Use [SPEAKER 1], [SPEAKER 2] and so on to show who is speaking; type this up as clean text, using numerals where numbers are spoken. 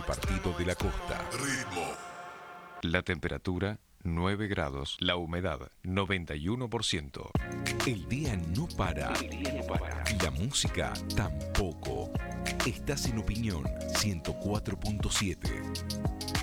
[SPEAKER 1] Partido de la Costa.
[SPEAKER 2] Ritmo.
[SPEAKER 1] La temperatura 9 grados, la humedad 91%.
[SPEAKER 3] El día no para. La música tampoco. Estás en Opinión 104.7.